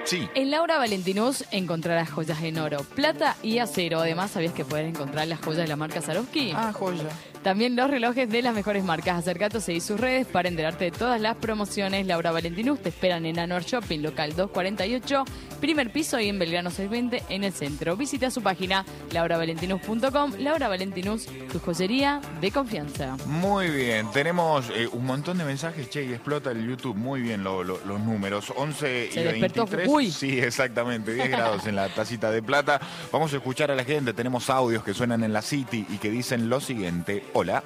Sí. En Laura Valentinus encontrarás joyas en oro, plata y acero. Además, ¿sabías que puedes encontrar las joyas de la marca Swarovski? Ah, joya. También los relojes de las mejores marcas. Acércate o seguí sus redes para enterarte de todas las promociones. Laura Valentinus te esperan en Anuar Shopping, local 248, primer piso, y en Belgrano 620 en el centro. Visita su página lauravalentinus.com. Laura Valentinus, tu joyería de confianza. Muy bien, tenemos un montón de mensajes, che, y explota el YouTube, muy bien los números, 11 y Se despertó 23. Jujuy. Sí, exactamente, 10 grados en la tacita de plata. Vamos a escuchar a la gente, tenemos audios que suenan en la City y que dicen lo siguiente. Hola.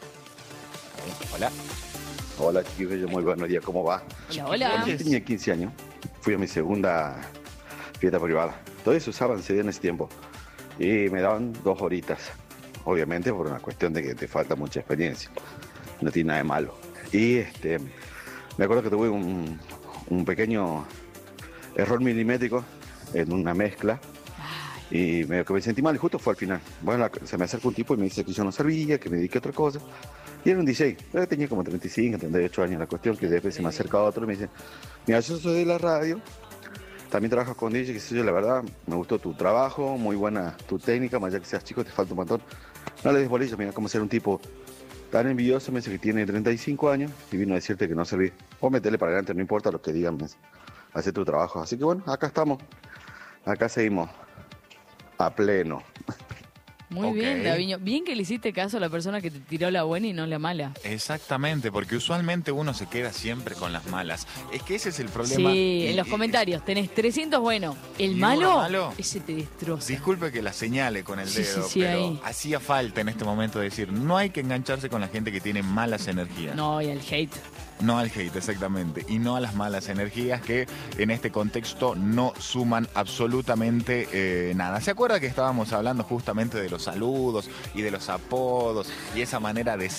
Hola. Hola chiquillos, muy buenos días, ¿cómo va? Hola, hola. Cuando yo tenía 15 años, fui a mi segunda fiesta privada. Todo eso usaban CD en ese tiempo. Y me daban 2 horitas. Obviamente por una cuestión de que te falta mucha experiencia. No tiene nada de malo. Y me acuerdo que tuve un pequeño error milimétrico en una mezcla. Y medio que me sentí mal y justo fue al final. Bueno, se me acerca un tipo y me dice que yo no servía, que me dediqué a otra cosa. Y era un DJ. Yo tenía como 35, 38 años. La cuestión que después se me acerca otro y me dice, mira, yo soy de la radio. También trabajas con DJ, que sé yo, la verdad, me gustó tu trabajo, muy buena tu técnica, más allá que seas chico, te falta un montón. No le des bolillas, mira cómo ser un tipo tan envidioso, me dice que tiene 35 años y vino a decirte que no serví. Vos metele para adelante, no importa lo que digan, hace tu trabajo. Así que bueno, acá estamos, acá seguimos, a pleno. Muy Ok. bien, Daviño. Bien que le hiciste caso a la persona que te tiró la buena y no la mala. Exactamente, porque usualmente uno se queda siempre con las malas. Es que ese es el problema. Sí, en los comentarios tenés 300 bueno. El ¿Y malo, uno malo? ese te destroza. Disculpe que la señale con el Sí, dedo, sí, sí, pero ahí. hacía falta en este momento decir, no hay que engancharse con la gente que tiene malas energías. No, y el hate. No al hate, exactamente. Y no a las malas energías que en este contexto no suman absolutamente nada. ¿Se acuerda que estábamos hablando justamente de los saludos y de los apodos y esa manera de